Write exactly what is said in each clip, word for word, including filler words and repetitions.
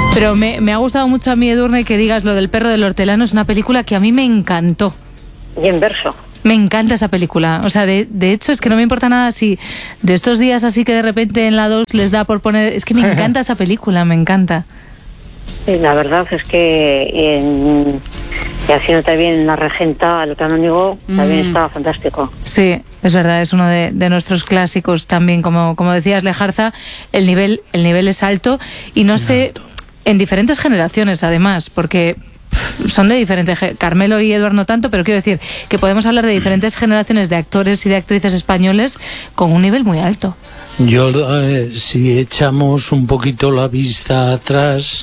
Pero me, me ha gustado mucho a mí, Edurne, que digas lo del perro del hortelano. Es una película que a mí me encantó. Y en verso. Me encanta esa película. O sea, de, de hecho, es que no me importa nada si de estos días así que de repente en la dos les da por poner... Es que me encanta esa película, me encanta. Sí, la verdad es que en, y haciendo también La Regenta, El Canónigo, también mm. estaba fantástico. Sí, es verdad, es uno de, de nuestros clásicos también. Como, como decías, Lejarza, el nivel, el nivel es alto y no sé, en diferentes generaciones además, porque son de diferentes... Carmelo y Eduard no tanto, pero quiero decir que podemos hablar de diferentes generaciones de actores y de actrices españoles con un nivel muy alto. Yo, eh, si echamos un poquito la vista atrás...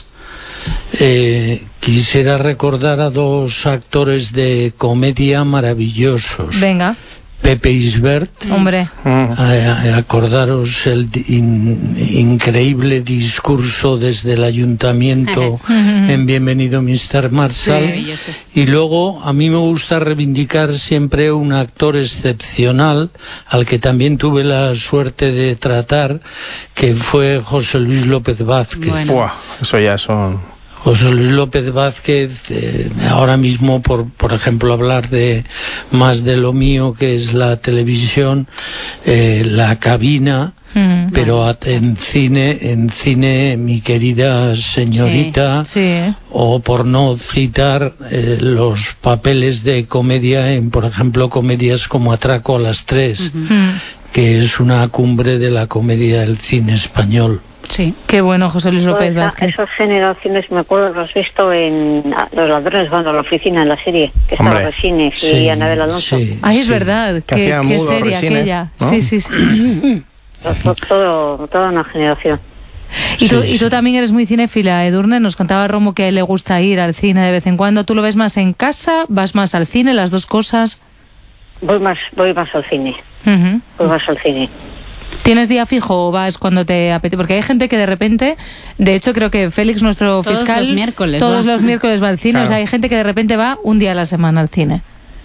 Eh, quisiera recordar a dos actores de comedia maravillosos. Venga. Pepe Isbert. Hombre. Eh, acordaros el in, increíble discurso desde el ayuntamiento en Bienvenido mister Marshall. Sí, y luego a mí me gusta reivindicar siempre un actor excepcional al que también tuve la suerte de tratar, que fue José Luis López Vázquez. Bueno. Buah, eso ya son... José Luis López Vázquez, eh, ahora mismo, por, por ejemplo, hablar de más de lo mío, que es la televisión, eh, La Cabina, mm, pero bueno. en cine, en cine, Mi querida señorita, sí, sí. O por no citar eh, los papeles de comedia en, por ejemplo, comedias como Atraco a las tres, uh-huh. que es una cumbre de la comedia del cine español. Sí, qué bueno, José Luis López Vázquez. Esas generaciones, me acuerdo, los he visto en Los ladrones van a la oficina, en la serie, que estaba Resines y sí, Anabel Alonso. Sí, Ay, es sí. verdad, que qué, qué serie Resines, aquella. ¿no? Sí, sí, sí. Todo, toda una generación. Y tú, sí, y tú sí. también eres muy cinéfila, Edurne. Nos contaba Romo que a él le gusta ir al cine de vez en cuando. ¿Tú lo ves más en casa? ¿Vas más al cine? ¿Las dos cosas? Voy más, voy más al cine. Uh-huh. Voy más al cine. ¿Tienes día fijo o vas cuando te apetece? Porque hay gente que de repente, de hecho creo que Félix, nuestro todos fiscal, los miércoles, todos ¿no? los miércoles va al cine. Claro. O sea, hay gente que de repente va un día a la semana al cine.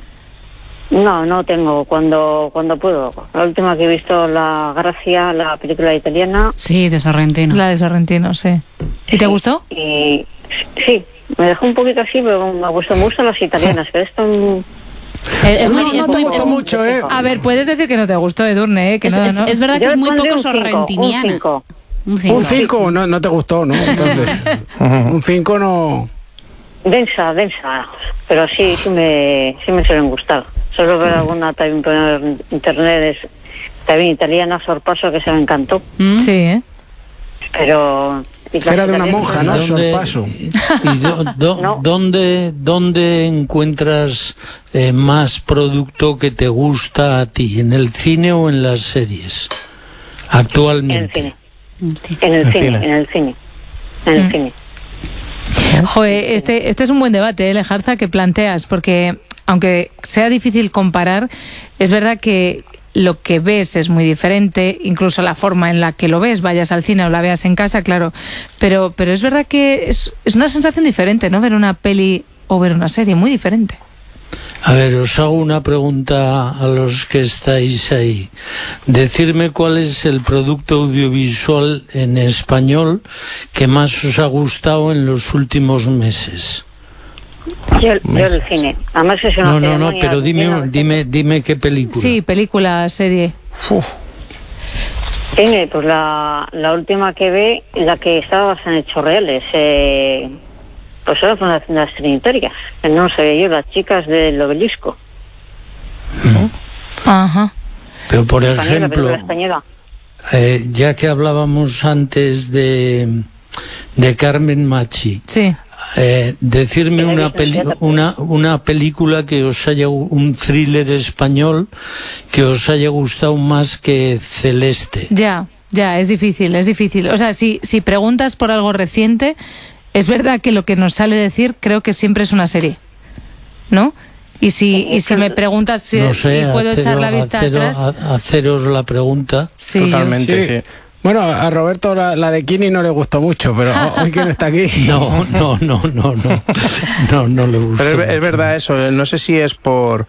No, no tengo, cuando cuando puedo. La última que he visto, La Gracia, la película italiana. Sí, de Sorrentino. La de Sorrentino, sí. ¿Y sí, te gustó? Y sí, me dejó un poquito así, pero me gustó, me gustan las italianas, pero esto... Es muy, no, no es te muy, gustó es, mucho, ¿eh? A ver, puedes decir que no te gustó, Edurne, ¿eh? Que es, no, es, no. es verdad que Yo es muy poco un sorrentiniana. cinco, Un cinco. Un cinco no, no te gustó, ¿no? Entonces, un cinco no... Densa, densa, pero sí, sí me, sí me suelen gustar. Solo ver alguna también por internet, es, también italiana, Sorpaso, que se me encantó. ¿Mm? Sí, ¿eh? Pero... Era de una monja, ¿no? Sorpaso. ¿Y do, do, no. dónde, dónde encuentras eh, más producto que te gusta a ti? ¿En el cine o en las series? Actualmente. En el cine. En el, el cine, cine, en el cine. En el mm. cine. Joder, este, este es un buen debate, ¿eh, Lejarza, que planteas, porque aunque sea difícil comparar, es verdad que lo que ves es muy diferente, incluso la forma en la que lo ves, vayas al cine o la veas en casa, claro, pero, pero es verdad que es, es una sensación diferente, ¿no? Ver una peli o ver una serie, muy diferente. A ver, os hago una pregunta a los que estáis ahí. Decirme cuál es el producto audiovisual en español que más os ha gustado en los últimos meses. Yo, yo el cine. Además es una no, no, no, pero dime, dime, dime qué película. Sí, película, serie. Uf. Cine, pues la, la última que ve, la que estaba basada en hechos reales, eh, pues era Fundación de las Trinitarias, que no sé yo, las chicas del Obelisco. ¿No? Ajá. Pero por española, ejemplo, española. Eh, ya que hablábamos antes de, de Carmen Machi, sí. Eh, decirme una, peli una, una película que os haya, un thriller español que os haya gustado más que Celeste. Ya, ya, es difícil, es difícil. O sea, si, si preguntas por algo reciente, es verdad que lo que nos sale decir creo que siempre es una serie, ¿no? Y si, y si me preguntas si no sé, y puedo haceros, echar la vista haceros, atrás... A, haceros la pregunta. Sí, totalmente, sí. sí. Bueno, a Roberto la, la de Kini no le gustó mucho, pero hoy que no está aquí... No, no, no, no, no, no, no le gustó. Pero es, mucho. Es verdad eso, no sé si es por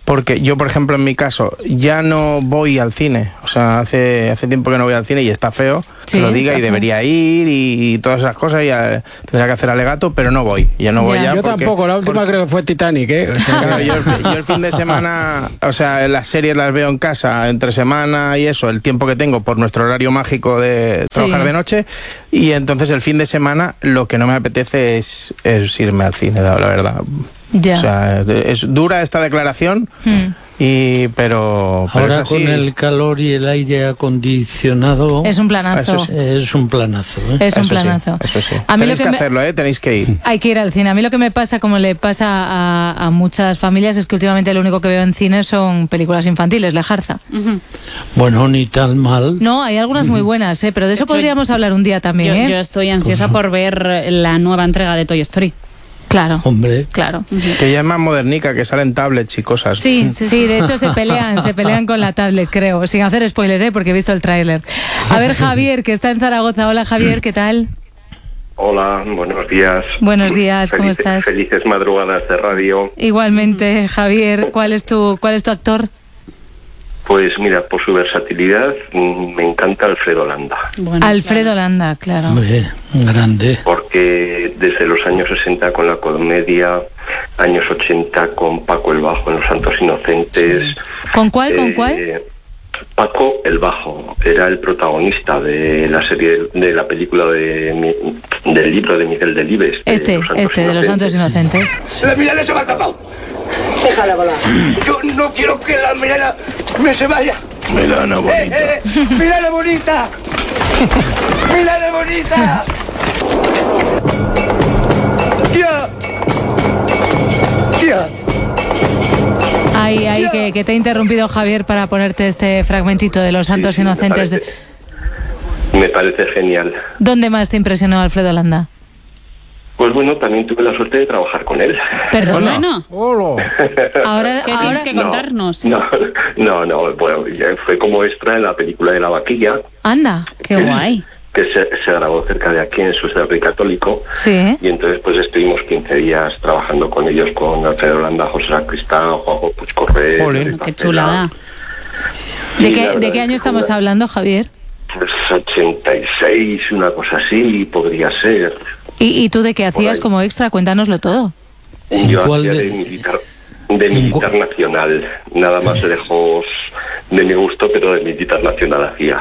porque yo, por ejemplo, en mi caso, ya no voy al cine. O sea, hace hace tiempo que no voy al cine y está feo, Sí, que lo diga, está y feo. debería ir y, y todas esas cosas, y eh, tendría que hacer alegato, pero no voy. Ya no voy Ya. ya Yo porque- Tampoco, la última porque- creo que fue Titanic, ¿eh? O sea, Claro, yo, el, yo el fin de semana, o sea, las series las veo en casa, entre semana y eso, el tiempo que tengo por nuestro horario mágico de trabajar Sí. de noche, y entonces el fin de semana lo que no me apetece es, es irme al cine, la, la verdad. Ya. O sea, es, es dura esta declaración, Hmm. y pero, pero Ahora es así. con el calor y el aire acondicionado Es un planazo. Eso sí. es un planazo. ¿eh? Es un Eso sí, planazo. eso sí. A mí lo Tenéis que que, me- hacerlo, ¿eh? Tenéis que ir. Hay que ir al cine. A mí lo que me pasa, como le pasa a, a muchas familias, es que últimamente lo único que veo en cine son películas infantiles, Lejarza. Ujú. Bueno, ni tan mal. No, hay algunas muy buenas, ¿eh? Pero de eso hecho, podríamos hablar un día también, Yo, ¿eh? yo estoy ansiosa por ver la nueva entrega de Toy Story. Claro, Hombre, claro. Que ya es más modernica, que salen tablets y cosas. Sí, sí, Sí, de hecho se pelean, se pelean con la tablet, creo, sin hacer spoiler, ¿eh? Porque he visto el tráiler. A ver, Javier, que está en Zaragoza. Hola, Javier, ¿qué tal? Hola, buenos días. Buenos días, ¿cómo Felices- estás? Felices madrugadas de radio. Igualmente, Javier, ¿cuál es tu, cuál es tu actor? Pues mira, por su versatilidad mm, me encanta Alfredo Landa, Bueno, Alfredo Landa, claro. hombre, grande. porque desde los años sesenta con la comedia, años ochenta con Paco el Bajo en Los Santos Inocentes. ¿Con cuál, con eh, cuál? Paco el Bajo era el protagonista de la serie, de la película de mi- del libro de Miguel Delibes. de Este, Los Santos este, de los Santos Inocentes. La Milena se me ha escapado. Déjala volar. Yo no quiero que la Milena me se vaya. Milana bonita. ¡Eh, eh! ¡Milena bonita! ¡Milena bonita! ¡Ya! ¡Ya! Ay, ay, que, que te he interrumpido, Javier, para ponerte este fragmentito de los Santos Sí, sí, me Inocentes. parece- Me parece genial. ¿Dónde más te impresionó Alfredo Landa? Pues bueno, también tuve la suerte de trabajar con él. Perdona. Bueno, Hola. Ahora, ¿qué ahora, tienes que contarnos? No, no, no, bueno, ya fue como extra en la película de La Vaquilla, anda. Qué guay. que se, se grabó cerca de aquí en Sucre Católico, Sí. y entonces pues estuvimos quince días trabajando con ellos, con Alfredo Landa, José Sacristán, Juanjo Puigcorré. Jolín. Luis Qué Pastela. chulada. ¿De Y la qué, verdad ¿De es qué que año fue estamos una- hablando, Javier? Pues ochenta y seis, una cosa así, podría ser. ¿Y, y tú de qué hacías ahí. como extra? Cuéntanoslo todo. ¿En Yo cuál hacía de- de militar, de militar cu- nacional, nada más lejos de mi gusto, pero de militar nacional hacía.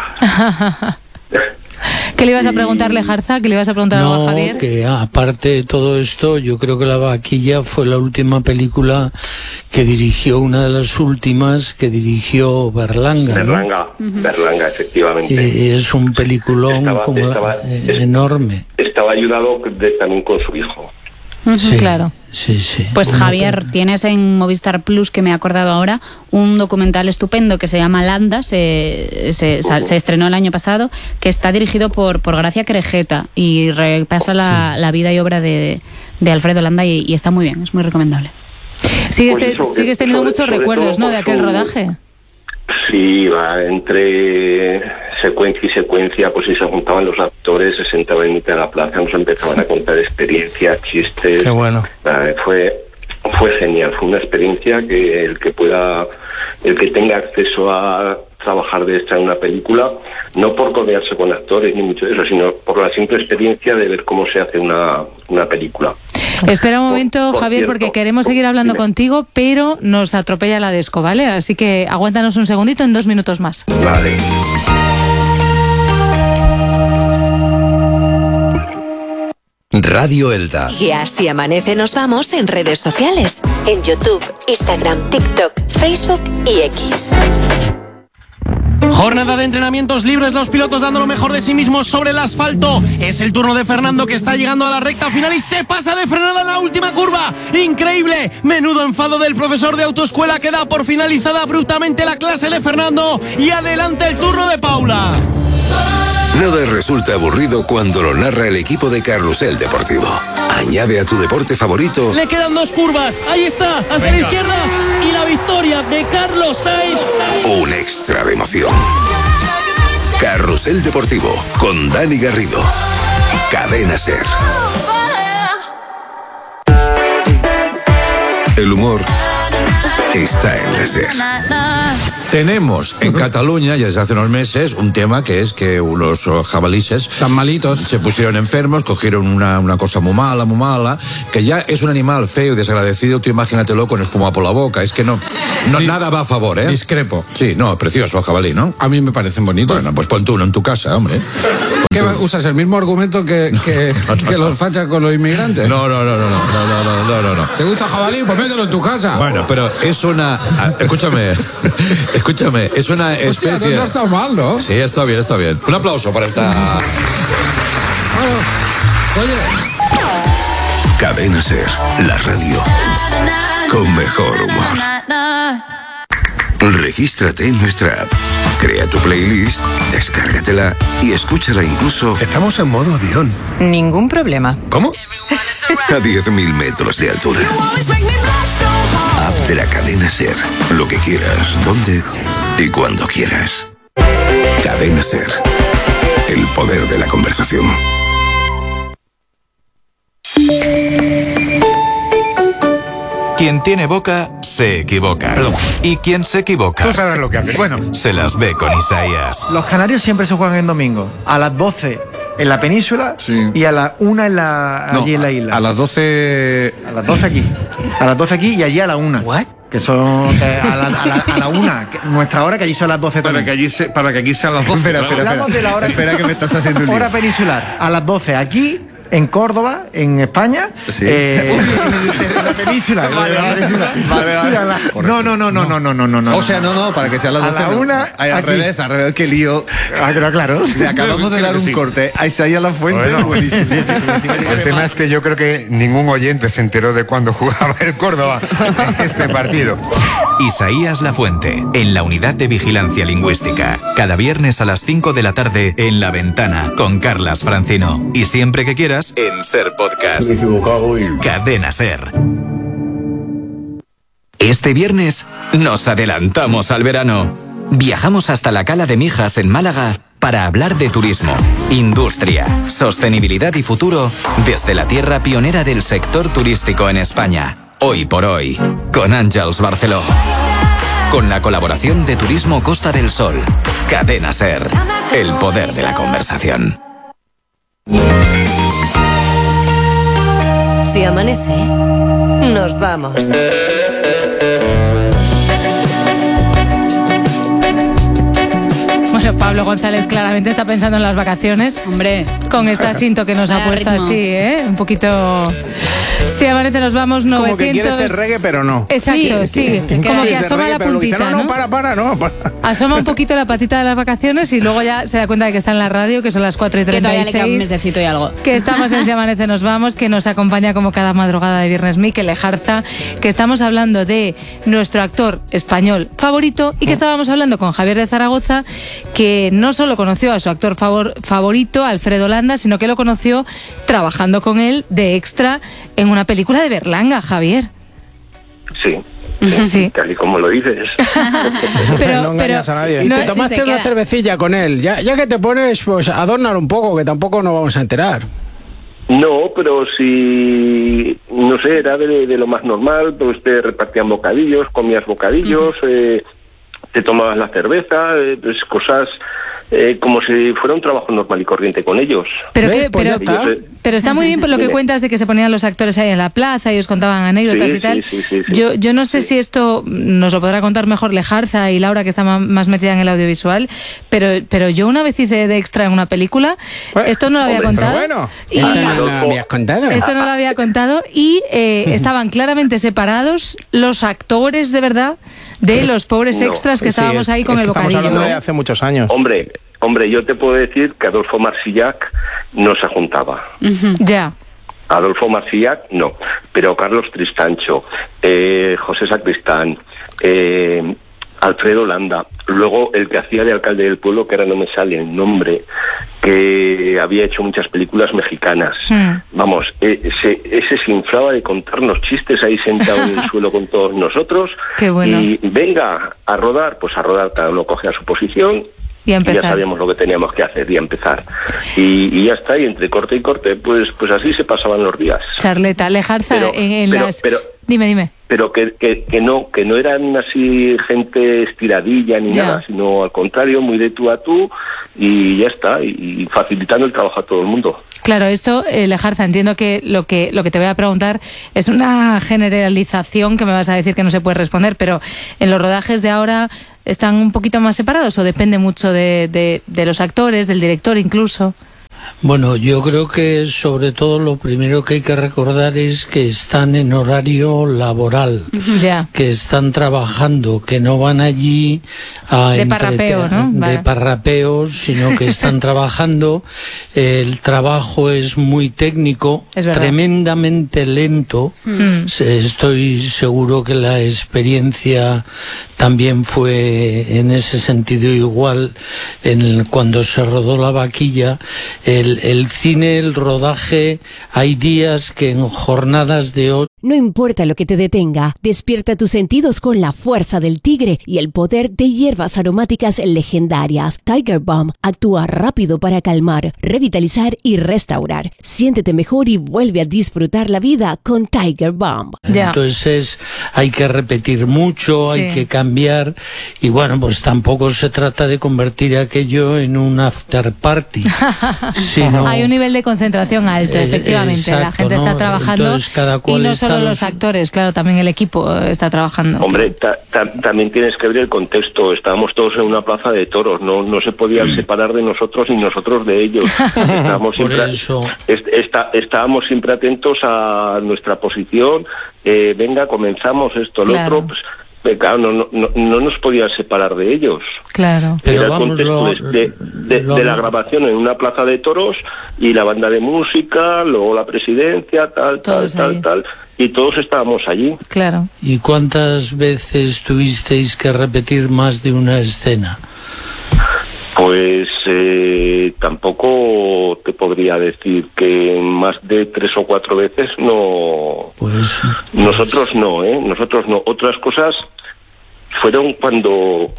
¿Qué le ibas a preguntar, Lejarza? ¿Qué le ibas a preguntar algo a No, Javier? que aparte de todo esto, yo creo que La Vaquilla fue la última película que dirigió, una de las últimas que dirigió Berlanga, ¿no? Berlanga, Berlanga, efectivamente. Y es un peliculón Estaba- como estaba- eh, es- enorme. Estaba ayudado de- también con su hijo. Sí, claro. Sí, sí. Pues Una Javier, tienes en Movistar Plus, que me he acordado ahora, un documental estupendo que se llama Landa, se, se, sa- se estrenó el año pasado, que está dirigido por, por Gracia Querejeta y repasa la, la vida y obra de, de Alfredo Landa y, y está muy bien, es muy recomendable. Sigues, Pues te- eso, sigues teniendo sobre- muchos sobre recuerdos, todo ¿no? De por aquel su- rodaje. Sí, va, entre secuencia y secuencia, pues si se juntaban los actores, se sentaban en mitad de la plaza, nos empezaban a contar experiencias, chistes. Qué bueno. Ah, fue fue genial, fue una experiencia que el que pueda, el que tenga acceso a trabajar de esta en una película, no por codearse con actores ni mucho de eso, sino por la simple experiencia de ver cómo se hace una, una película. Espera un Por- momento, por Javier, cierto, porque queremos seguir hablando dime. contigo, pero nos atropella la desco, ¿vale? Así que aguántanos un segundito, en dos minutos más. Vale. Radio Elda. Y así amanece nos vamos en redes sociales. En YouTube, Instagram, TikTok, Facebook y X. Jornada de entrenamientos libres, los pilotos dando lo mejor de sí mismos sobre el asfalto. Es el turno de Fernando, que está llegando a la recta final y se pasa de frenada en la última curva. ¡Increíble! Menudo enfado del profesor de autoescuela, que da por finalizada abruptamente la clase de Fernando. Y adelante el turno de Paula. Nada resulta aburrido cuando lo narra el equipo de Carrusel Deportivo. Añade a tu deporte favorito Le quedan dos curvas. Ahí está, hacia la izquierda. Y la victoria de Carlos Sainz. un extra de emoción. Carrusel Deportivo con Dani Garrido. Cadena Ser. El humor está en la SER. Tenemos en Cataluña, ya desde hace unos meses, un tema que es que unos jabalíes tan malitos se pusieron enfermos, cogieron una, una cosa muy mala, muy mala, que ya es un animal feo y desagradecido. Tú imagínatelo con espuma por la boca. Es que no, no Dis, nada va a favor, ¿eh? Discrepo. Sí, no, precioso el jabalí, ¿no? A mí me parecen bonitos. Bueno, pues pon tú uno en tu casa, hombre. ¿Qué usas el mismo argumento que, que, no, no, que los fachas con los inmigrantes? No, no, no, no, no, no, no, no, no, no. ¿Te gusta el jabalí? Pues mételo en tu casa. Bueno, pero es una... Escúchame, escúchame, es una especie... Hostia, no, no está mal, ¿no? Sí, está bien, está bien. Un aplauso para esta... Bueno, oye... Cadena SER, la radio con mejor humor. Regístrate en nuestra app, crea tu playlist, descárgatela y escúchala incluso... Estamos en modo avión. Ningún problema. ¿Cómo? A diez mil metros de altura. App de la cadena SER. Lo que quieras, donde y cuando quieras. Cadena SER. El poder de la conversación. Quien tiene boca, se equivoca. Perdón. Y quien se equivoca... Tú sabes lo que haces. Bueno. Se las ve con Isaías. Los canarios siempre se juegan en domingo. A las doce en la península sí. y a las una en la, allí no, en la isla. A las doce... A las doce aquí. A las doce aquí y allí a la una. ¿What? Que son que a, la, a, la, a la una, que nuestra hora, que allí son las doce para también. que allí se, Para que aquí sean las doce. Espera, espera, espera. De la hora, espera que me estás haciendo un lío. Hora peninsular, a las doce aquí, en Córdoba, en España, sí. eh, en la península. Vale, la península. Vale, vale. La, no, no, no, no, no, no, no, no, no. O sea, no, no, para que sean las doce. A la una, no. Ay, al revés, al revés, qué lío. Ah, pero claro. Le acabamos de dar un sí. corte a Isaías Lafuente. Bueno, buenísimo. Sí, sí, sí, el tema es que yo creo que ningún oyente se enteró de cuándo jugaba el Córdoba en este partido. Isaías Lafuente, en la Unidad de Vigilancia Lingüística. Cada viernes a las cinco de la tarde en La Ventana, con Carlas Francino. Y siempre que quieras, en SER Podcast. Me he equivocado y... Cadena SER. Este viernes nos adelantamos al verano. Viajamos hasta la Cala de Mijas en Málaga para hablar de turismo, industria, sostenibilidad y futuro desde la tierra pionera del sector turístico en España. Hoy por hoy, con Àngels Barceló. Con la colaboración de Turismo Costa del Sol. Cadena SER. El poder de la conversación. Si amanece, nos vamos. Bueno, Pablo González claramente está pensando en las vacaciones. Hombre. Con este asinto que nos ha puesto ritmo. Así, ¿eh? Un poquito... Si amanece nos vamos novecientos... Como que quiere ser reggae, pero no. Exacto, sí. sí. Como que asoma reggae, la puntita, dice, no, no, no, para, para, no. Para. Asoma un poquito la patita de las vacaciones y luego ya se da cuenta de que está en la radio, que son las cuatro y treinta y seis. Que todavía le queda un mesecito y algo. Que estamos en Si amanece nos vamos, que nos acompaña como cada madrugada de viernes Mikel Lejarza, que estamos hablando de nuestro actor español favorito y que estábamos hablando con Javier de Zaragoza, que no solo conoció a su actor favor, favorito, Alfredo Landa, sino que lo conoció trabajando con él de extra en una película de Berlanga, Javier. Sí. Sí, sí, tal y como lo dices. pero, no engañas pero, a nadie. Y no, te tomaste si una queda... cervecilla con él. Ya, ya que te pones, pues adornar un poco, que tampoco nos vamos a enterar. No, pero si, no sé, era de, de lo más normal, pues te repartían bocadillos, comías bocadillos, uh-huh. eh, te tomabas la cerveza, eh, pues cosas... Eh, como si fuera un trabajo normal y corriente con ellos. Pero, ¿qué? pero, está. pero está muy bien por lo que cuentas de que se ponían los actores ahí en la plaza y os contaban anécdotas sí, y tal. Sí, sí, sí, sí. Yo, yo no sé sí. si esto nos lo podrá contar mejor Lejarza y Laura, que está más metida en el audiovisual, pero, pero yo una vez hice de extra en una película, bueno, esto no lo había hombre, contado. Bueno. Y, ¿Esto no lo habías contado? Esto no lo había contado y eh, estaban claramente separados los actores de verdad de los pobres no, extras que sí, estábamos ahí con el bocadillo. Estamos hablando de hace muchos años. Hombre... Hombre, yo te puedo decir que Adolfo Marsillac no se juntaba. Uh-huh. Ya. Adolfo Marsillac no, pero Carlos Tristancho, eh, José Sacristán, eh, Alfredo Landa, luego el que hacía de alcalde del pueblo, que ahora no me sale el nombre, que había hecho muchas películas mexicanas. Hmm. Vamos, eh, se, ese se inflaba de contarnos chistes ahí sentado en el suelo con todos nosotros. Qué bueno. Y venga a rodar, pues a rodar, cada uno coge a su posición. Y, y ya sabíamos lo que teníamos que hacer y a empezar. Y, y ya está, y entre corte y corte, pues pues así se pasaban los días. Charleta, Lejarza, pero, en, en pero, las... Pero, dime, dime. pero que, que, que no que no eran así gente estiradilla ni Ya. nada, sino al contrario, muy de tú a tú, y ya está, y, y facilitando el trabajo a todo el mundo. Claro, esto, eh, Lejarza, entiendo que lo que lo que te voy a preguntar es una generalización que me vas a decir que no se puede responder, pero en los rodajes de ahora están un poquito más separados o depende mucho de, de, de los actores, del director incluso. Bueno, yo creo que sobre todo lo primero que hay que recordar es que están en horario laboral, Ya. que están trabajando, que no van allí a De entrete- parrapeo, ¿no? de Vale. parrapeo, sino que están trabajando. El trabajo es muy técnico, Es verdad. tremendamente lento. Mm. Se- Estoy seguro que la experiencia también fue en ese sentido igual en cuando se rodó La Vaquilla. El, el cine, el rodaje, hay días que en jornadas de ocho. No importa lo que te detenga, despierta tus sentidos con la fuerza del tigre y el poder de hierbas aromáticas legendarias. Tiger Balm actúa rápido para calmar, revitalizar y restaurar. Siéntete mejor y vuelve a disfrutar la vida con Tiger Balm. Entonces hay que repetir mucho, Sí. hay que cambiar y bueno, pues tampoco se trata de convertir aquello en un after party, sino Hay un nivel de concentración alto, Eh, efectivamente. la exacto, gente está ¿no? trabajando Entonces, cada cual y no está solo en los su- actores, claro, también el equipo está trabajando. Hombre, ta- ta- también tienes que ver el contexto. Estábamos todos en una plaza de toros, no no se podían separar de nosotros ni nosotros de ellos. Estábamos Por siempre, eso. est- está- estábamos siempre atentos a nuestra posición. Eh, venga, comenzamos esto, lo Claro. otro. Pues, eh, claro, no, no, no, no nos podían separar de ellos. Claro. Era el contexto de, de- de la grabación en una plaza de toros y la banda de música, luego la presidencia, tal, tal, Todos tal, ahí. tal, y todos estábamos allí. Claro. ¿Y cuántas veces tuvisteis que repetir más de una escena? Pues eh, tampoco te podría decir que más de tres o cuatro veces no. Pues nosotros no, ¿eh? Nosotros no. Otras cosas fueron cuando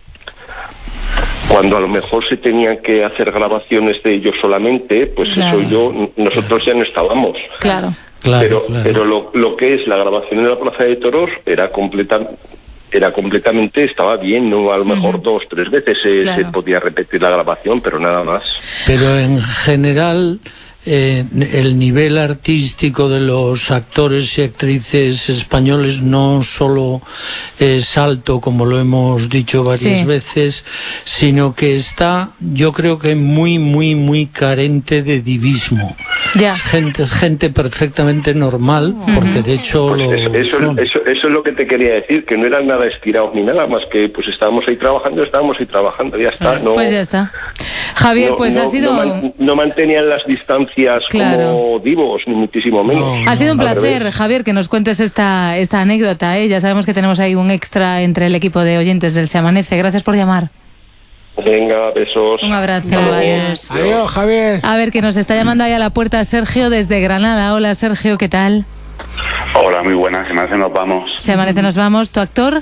cuando a lo mejor se tenían que hacer grabaciones de ellos solamente, pues Claro. eso yo nosotros ya no estábamos. Claro. pero pero lo, lo que es la grabación en la Plaza de Toros era completa era completamente, estaba bien, no a lo mejor dos, tres veces se, Claro. se podía repetir la grabación, pero nada más. Pero en general, eh, el nivel artístico de los actores y actrices españoles no solo es alto, como lo hemos dicho varias Sí. veces, sino que está, yo creo que muy, muy, muy carente de divismo. Ya. Gente, es gente perfectamente normal, porque de hecho Pues lo eso, eso, son. eso, eso es lo que te quería decir, que no eran nada estirados ni nada, más que pues estábamos ahí trabajando, estábamos ahí trabajando, ya está. No, Pues ya está. Javier, no- pues no- ha sido... no, man- no mantenían las distancias Claro. como divos, ni muchísimo menos. Ha sido un Al placer, revés. Javier, que nos cuentes esta, esta anécdota. ¿eh? Ya sabemos que tenemos ahí un extra entre el equipo de oyentes del Se Amanece. Gracias por llamar. Venga, besos. Un abrazo. Hasta luego. Adiós. Adiós, Javier. A ver, que nos está llamando ahí a la puerta Sergio desde Granada. Hola, Sergio, ¿qué tal? Hola, muy buenas, se me hace, nos vamos. Se Amanece, nos vamos. ¿Tu actor?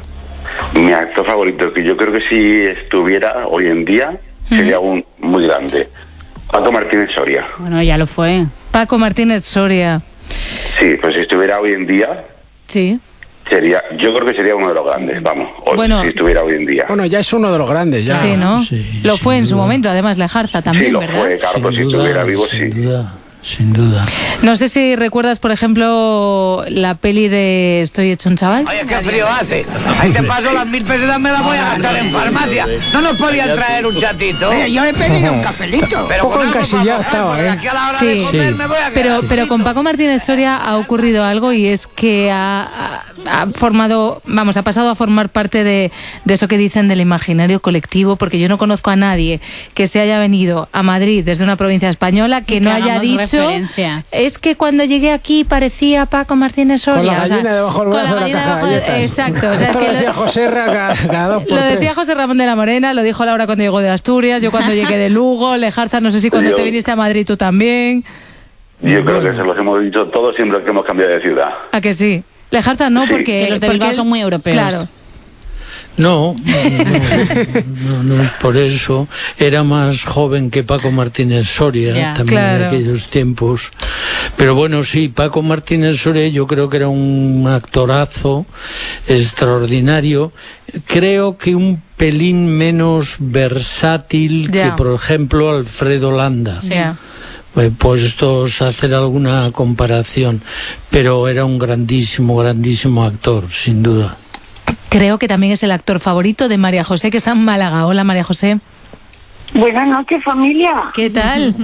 Mi actor favorito, que yo creo que si estuviera hoy en día, sería un muy grande. Paco Martínez Soria. Bueno, ya lo fue. Paco Martínez Soria. Sí, pues si estuviera hoy en día, Sí. sería, yo creo que sería uno de los grandes, vamos, hoy, Bueno. si estuviera hoy en día. Bueno, ya es uno de los grandes, ya. Sí, ¿no? lo fue en su momento, además, Lejarza también, sí, lo ¿verdad? fue, claro, pues si estuviera vivo, sí. Sin duda. No sé si recuerdas, por ejemplo, la peli de Estoy hecho un chaval. Oye, qué frío hace. Ahí te paso las mil pesetas, me las voy a gastar en farmacia. No nos podían traer un chatito. Oye, yo he pedido un cafelito. Pero Un poco con algo encasillado para coger, estaba, porque ¿eh? aquí a la hora Sí, de comer me voy a pero, quedar pero con Paco Martínez Soria ha ocurrido algo y es que ha, ha- ha formado, vamos, ha pasado a formar parte de, de eso que dicen del imaginario colectivo, porque yo no conozco a nadie que se haya venido a Madrid desde una provincia española que Y no que haya hagamos dicho referencia. es que cuando llegué aquí parecía Paco Martínez Soria. Con la o sea, gallina debajo del con brazo la de la gallina caja de debajo de- galletas. Exacto, o sea, es Esto que lo decía lo- José Ra cada, cada dos por Lo tres. decía José Ramón de la Morena, lo dijo Laura cuando llegó de Asturias, yo cuando llegué de Lugo, Lejarza, no sé si cuando Yo- te viniste a Madrid tú también. Yo creo que se los hemos dicho todos siempre que hemos cambiado de ciudad. ¿A que sí? Lejarza no, Sí. porque... Que los de porque Bilbao él- son muy europeos. Claro. No, no, no, no es por eso. Era más joven que Paco Martínez Soria, ya, también claro. en aquellos tiempos. Pero bueno, sí, Paco Martínez Soria yo creo que era un actorazo extraordinario. Creo que un pelín menos versátil ya. que, por ejemplo, Alfredo Landa. Sí. Puestos a hacer alguna comparación, pero era un grandísimo, grandísimo actor, sin duda. Creo que también es el actor favorito de María José, que está en Málaga. Hola, María José. Buenas noches, familia. ¿Qué tal?